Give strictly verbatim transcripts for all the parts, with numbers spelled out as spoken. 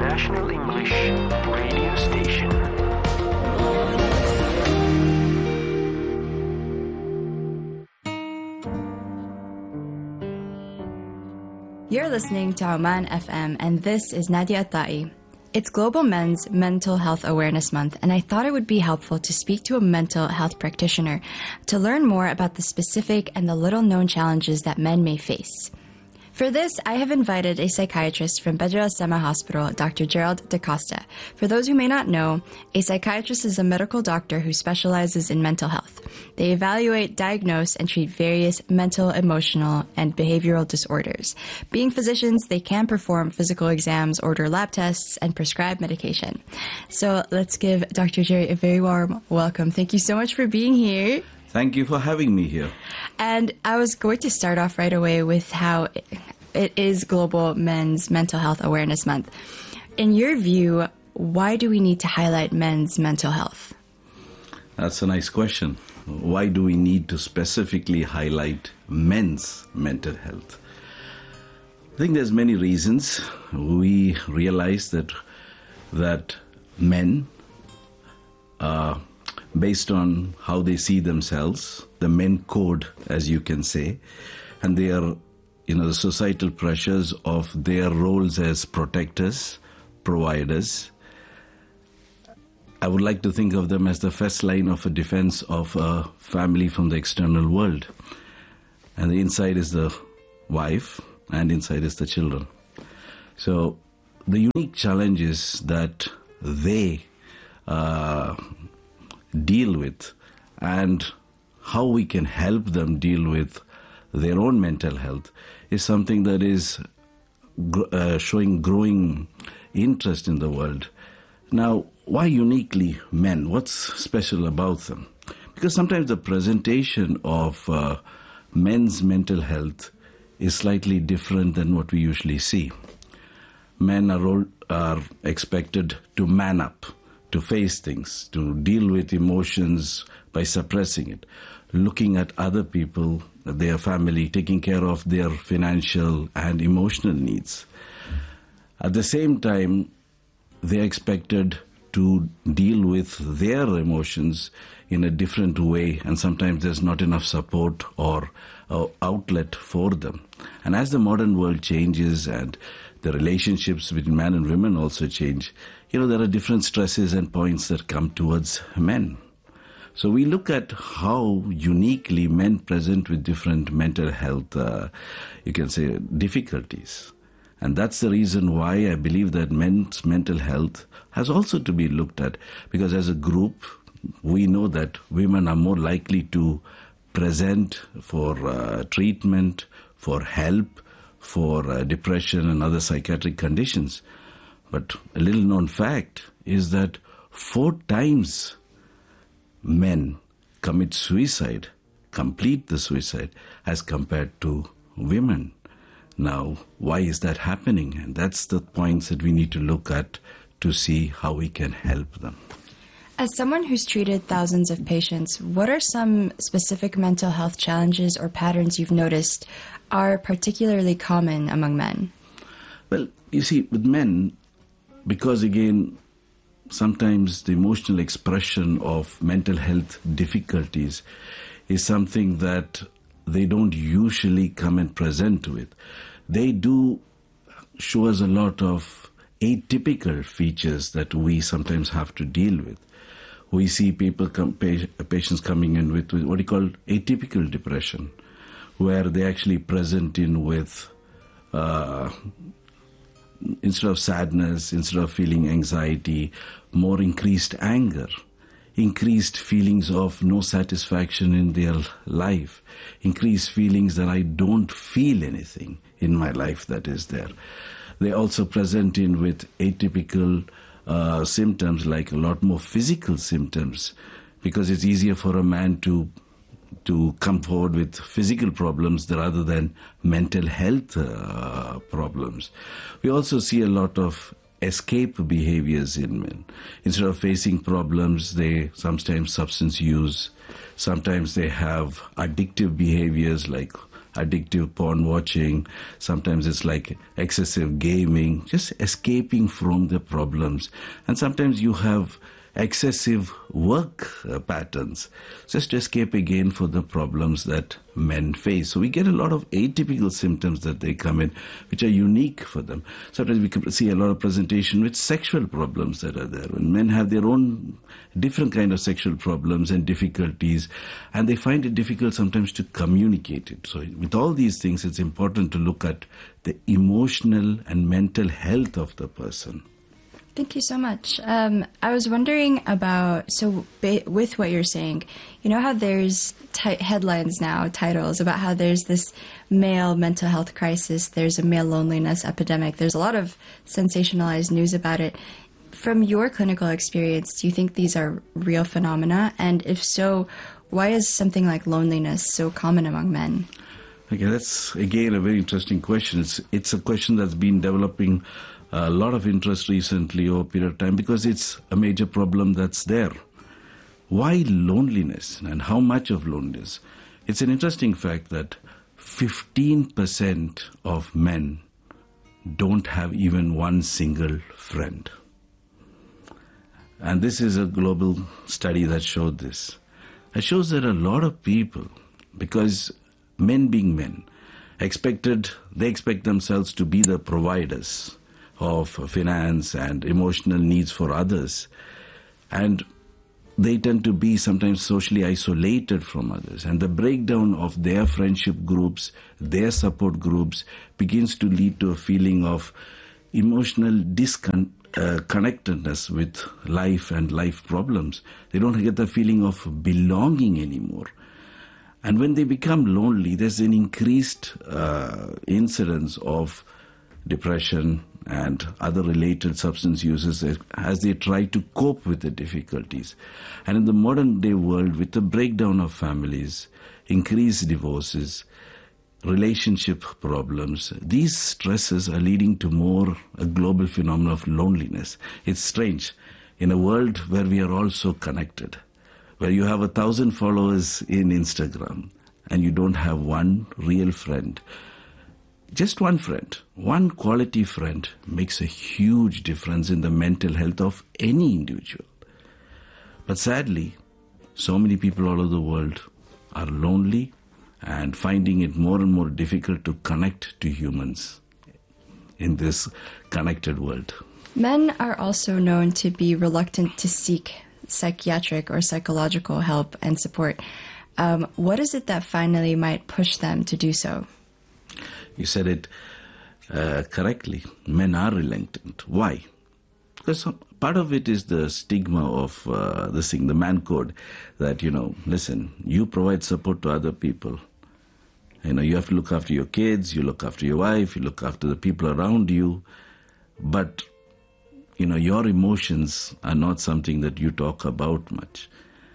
International English Radio Station. You're listening to Oman F M, and this is Nadia Atai. It's Global Men's Mental Health Awareness Month, and I thought it would be helpful to speak to a mental health practitioner to learn more about the specific and the little-known challenges that men may face. For this, I have invited a psychiatrist from Badr Al-Sama Hospital, Doctor Gerald DaCosta. For those who may not know, a psychiatrist is a medical doctor who specializes in mental health. They evaluate, diagnose, and treat various mental, emotional, and behavioral disorders. Being physicians, they can perform physical exams, order lab tests, and prescribe medication. So let's give Doctor Jerry a very warm welcome. Thank you so much for being here. Thank you for having me here. And I was going to start off right away with how it is Global Men's Mental Health Awareness Month. In your view, why do we need to highlight men's mental health? That's a nice question. Why do we need to specifically highlight men's mental health? I think there's many reasons. We realize that that men uh, based on how they see themselves, the men code, as you can say, and their, you know, the societal pressures of their roles as protectors, providers. I would like to think of them as the first line of a defense of a family from the external world. And the inside is the wife, and inside is the children. So the unique challenge is that they uh, deal with, and how we can help them deal with their own mental health is something that is uh, showing growing interest in the world. Now, why uniquely men? What's special about them? Because sometimes the presentation of uh, men's mental health is slightly different than what we usually see. Men are, all, are expected to man up, to face things, to deal with emotions by suppressing it, looking at other people, their family, taking care of their financial and emotional needs. At the same time, they're expected to deal with their emotions in a different way, and sometimes there's not enough support or uh, outlet for them. And as the modern world changes and the relationships between men and women also change, you know, there are different stresses and points that come towards men. So we look at how uniquely men present with different mental health, uh, you can say, difficulties. And that's the reason why I believe that men's mental health has also to be looked at. Because as a group, we know that women are more likely to present for uh, treatment, for help, for uh, depression and other psychiatric conditions. But a little known fact is that four times men commit suicide, complete the suicide, as compared to women. Now, why is that happening? And that's the points that we need to look at to see how we can help them. As someone who's treated thousands of patients, what are some specific mental health challenges or patterns you've noticed are particularly common among men? Well, you see, with men, because again, sometimes the emotional expression of mental health difficulties is something that they don't usually come and present with. They do show us a lot of atypical features that we sometimes have to deal with. We see people, come, patients coming in with, with what you call atypical depression, where they actually present in with uh, instead of sadness, instead of feeling anxiety, more increased anger, increased feelings of no satisfaction in their life, increased feelings that I don't feel anything in my life that is there. They also present in with atypical uh, symptoms, like a lot more physical symptoms, because it's easier for a man to to come forward with physical problems rather than mental health uh, problems. We also see a lot of escape behaviors in men. Instead of facing problems, they sometimes substance use. Sometimes they have addictive behaviors like addictive porn watching. Sometimes it's like excessive gaming, just escaping from the problems. And sometimes you have excessive work uh, patterns, just to escape again for the problems that men face. So we get a lot of atypical symptoms that they come in, which are unique for them. Sometimes we can see a lot of presentation with sexual problems that are there. When men have their own different kind of sexual problems and difficulties, and they find it difficult sometimes to communicate it. So with all these things, it's important to look at the emotional and mental health of the person. Thank you so much. Um, I was wondering about, so ba- with what you're saying, you know how there's t- headlines now, titles about how there's this male mental health crisis, there's a male loneliness epidemic, there's a lot of sensationalized news about it. From your clinical experience, do you think these are real phenomena? And if so, why is something like loneliness so common among men? Okay, that's again a very interesting question. It's, it's a question that's been developing a lot of interest recently over a period of time because it's a major problem that's there. Why loneliness and how much of loneliness? It's an interesting fact that fifteen percent of men don't have even one single friend. And this is a global study that showed this. It shows that a lot of people, because men being men, expected, they expect themselves to be the providers of finance and emotional needs for others. And they tend to be sometimes socially isolated from others. And the breakdown of their friendship groups, their support groups, begins to lead to a feeling of emotional disconnectedness uh, with life and life problems. They don't get the feeling of belonging anymore. And when they become lonely, there's an increased uh, incidence of depression and other related substance uses as they try to cope with the difficulties. And in the modern day world, with the breakdown of families, increased divorces, relationship problems, these stresses are leading to more a global phenomenon of loneliness. It's strange. In a world where we are all so connected, where you have a thousand followers in Instagram and you don't have one real friend, just one friend, one quality friend makes a huge difference in the mental health of any individual. But sadly, so many people all over the world are lonely and finding it more and more difficult to connect to humans in this connected world. Men are also known to be reluctant to seek psychiatric or psychological help and support. Um, what is it that finally might push them to do so? You said it uh, correctly. Men are reluctant. Why? Because part of it is the stigma of uh, this thing, the man code, that, you know, listen, you provide support to other people. You know, you have to look after your kids, you look after your wife, you look after the people around you. But, you know, your emotions are not something that you talk about much.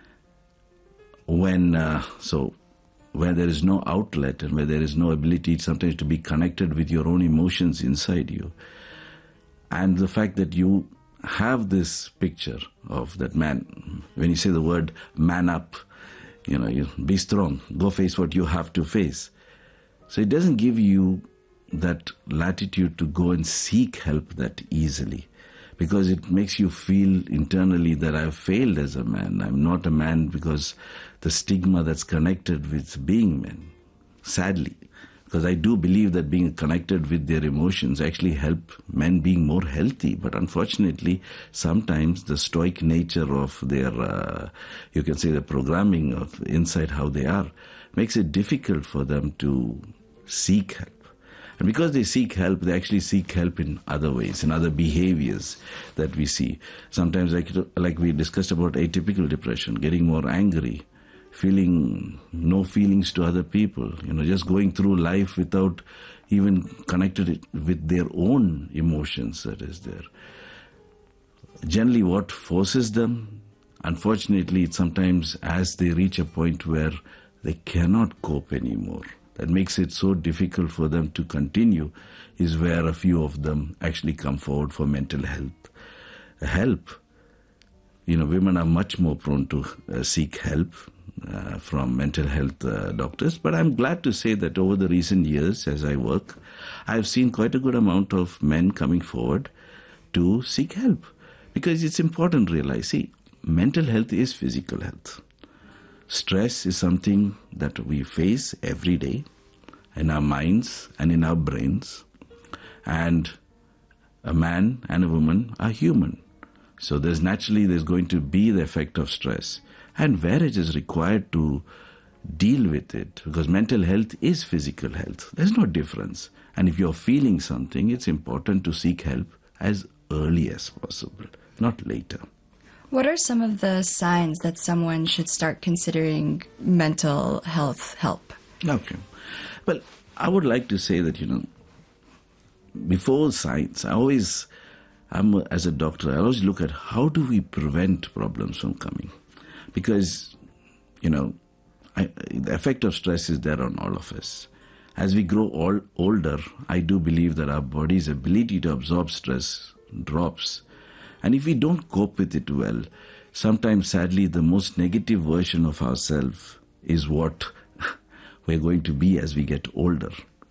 When, uh, so... where there is no outlet and where there is no ability sometimes to be connected with your own emotions inside you. And the fact that you have this picture of that man, when you say the word man up, you know, you be strong, go face what you have to face. So it doesn't give you that latitude to go and seek help that easily, because it makes you feel internally that I've failed as a man. I'm not a man because the stigma that's connected with being men, sadly. Because I do believe that being connected with their emotions actually help men being more healthy. But unfortunately, sometimes the stoic nature of their, uh, you can say the programming of inside how they are, makes it difficult for them to seek help. And because they seek help, they actually seek help in other ways, in other behaviors that we see. Sometimes, like, like we discussed about atypical depression, getting more angry, feeling no feelings to other people, you know, just going through life without even connected with their own emotions that is there. Generally, what forces them, unfortunately, it's sometimes as they reach a point where they cannot cope anymore, that makes it so difficult for them to continue, is where a few of them actually come forward for mental health help. You know, women are much more prone to uh, seek help uh, from mental health uh, doctors. But I'm glad to say that over the recent years, as I work, I've seen quite a good amount of men coming forward to seek help. Because it's important to realize, see, mental health is physical health. Stress is something that we face every day in our minds and in our brains. And a man and a woman are human. So there's naturally there's going to be the effect of stress. And where it is required to deal with it, because mental health is physical health. There's no difference. And if you're feeling something, it's important to seek help as early as possible, not later. What are some of the signs that someone should start considering mental health help? Okay. Well, I would like to say that, you know, before signs, I always, I'm, as a doctor, I always look at how do we prevent problems from coming. Because, you know, I, the effect of stress is there on all of us. As we grow all, older, I do believe that our body's ability to absorb stress drops. And if we don't cope with it well, sometimes sadly the most negative version of ourselves is what we're going to be as we get older.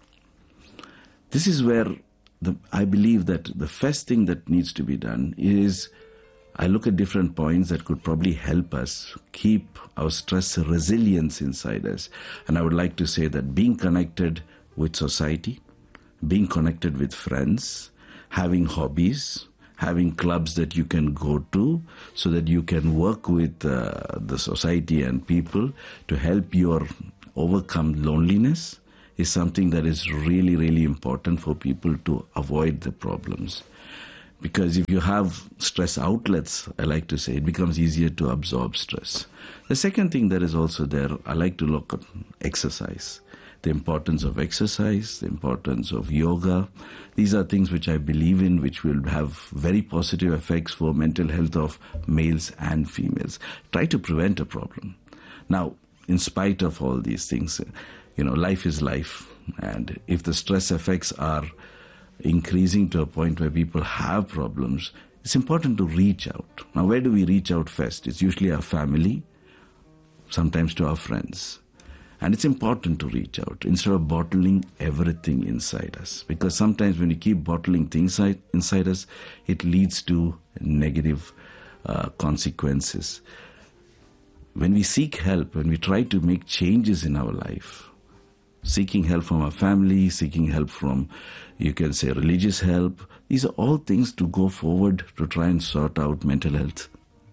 This is where the, I believe that the first thing that needs to be done is I look at different points that could probably help us keep our stress resilience inside us. And I would like to say that being connected with society, being connected with friends, having hobbies, having clubs that you can go to so that you can work with uh, the society and people to help you overcome loneliness is something that is really, really important for people to avoid the problems. Because if you have stress outlets, I like to say, it becomes easier to absorb stress. The second thing that is also there, I like to look at exercise. The importance of exercise, the importance of yoga. These are things which I believe in, which will have very positive effects for mental health of males and females. Try to prevent a problem. Now, in spite of all these things, you know, life is life. And if the stress effects are increasing to a point where people have problems, it's important to reach out. Now, where do we reach out first? It's usually our family, sometimes to our friends. And it's important to reach out instead of bottling everything inside us. Because sometimes when you keep bottling things inside us, it leads to negative uh, consequences. When we seek help, when we try to make changes in our life, seeking help from our family, seeking help from, you can say, religious help, these are all things to go forward to try and sort out mental health.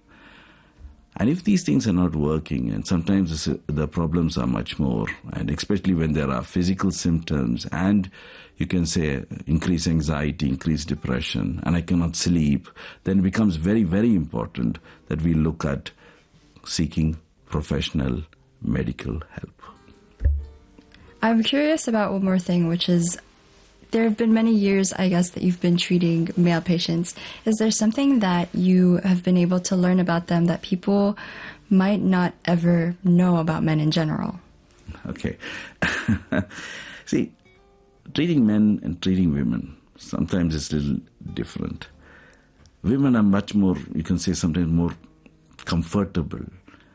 And if these things are not working, and sometimes the problems are much more, and especially when there are physical symptoms and you can say increased anxiety, increased depression, and I cannot sleep, then it becomes very, very important that we look at seeking professional medical help. I'm curious about one more thing, which is there have been many years, I guess, that you've been treating male patients. Is there something that you have been able to learn about them that people might not ever know about men in general? Okay. See, treating men and treating women, sometimes it's a little different. Women are much more, you can say sometimes more comfortable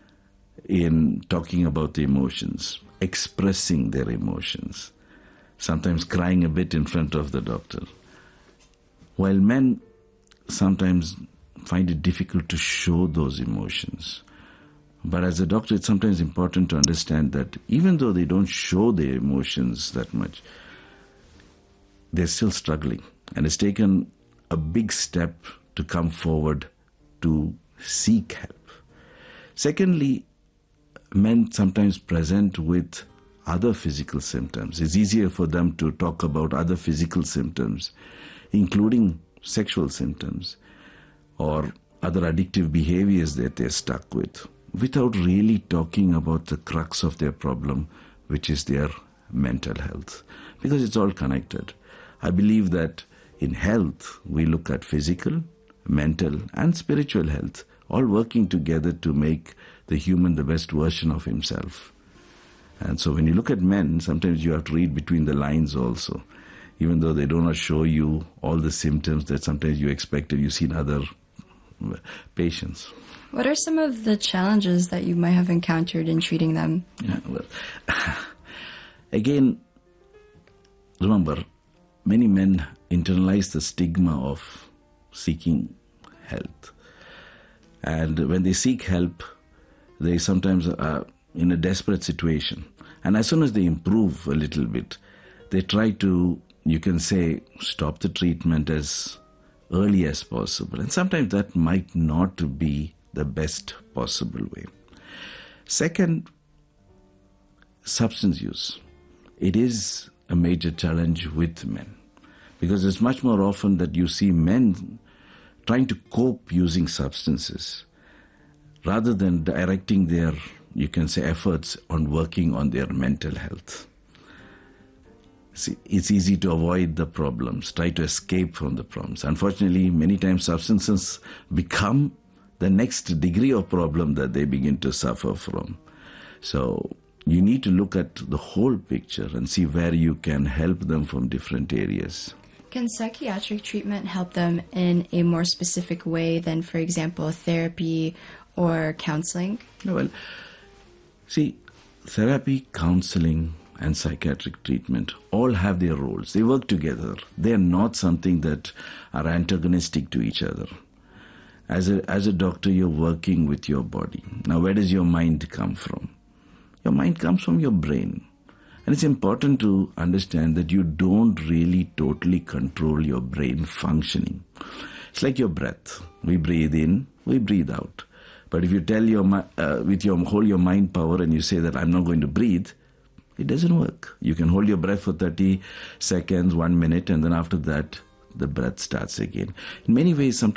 in talking about the emotions, expressing their emotions, sometimes crying a bit in front of the doctor. While men sometimes find it difficult to show those emotions. But as a doctor, it's sometimes important to understand that even though they don't show their emotions that much, they're still struggling. And it's taken a big step to come forward to seek help. Secondly, men sometimes present with other physical symptoms. It's easier for them to talk about other physical symptoms, including sexual symptoms or other addictive behaviors that they're stuck with, without really talking about the crux of their problem, which is their mental health. Because it's all connected. I believe that in health, we look at physical, mental, and spiritual health, all working together to make the human the best version of himself. And so when you look at men, sometimes you have to read between the lines also. Even though they do not show you all the symptoms that sometimes you expect and you see in other patients. What are some of the challenges that you might have encountered in treating them? Yeah, well, again, remember, many men internalize the stigma of seeking health. And when they seek help, they sometimes are in a desperate situation. And as soon as they improve a little bit, they try to, you can say, stop the treatment as early as possible. And sometimes that might not be the best possible way. Second, substance use. It is a major challenge with men, because it's much more often that you see men trying to cope using substances rather than directing their, you can say, efforts on working on their mental health. See, it's easy to avoid the problems, try to escape from the problems. Unfortunately, many times substances become the next degree of problem that they begin to suffer from. So you need to look at the whole picture and see where you can help them from different areas. Can psychiatric treatment help them in a more specific way than, for example, therapy or counseling? Well, see, therapy, counseling, and psychiatric treatment all have their roles. They work together. They are not something that are antagonistic to each other. As a, as a doctor, you're working with your body. Now, where does your mind come from? Your mind comes from your brain. And it's important to understand that you don't really totally control your brain functioning. It's like your breath. We breathe in, we breathe out. But if you tell your uh, with your whole your mind power and you say that I'm not going to breathe, it doesn't work. You can hold your breath for thirty seconds, one minute, and then after that, the breath starts again. In many ways, sometimes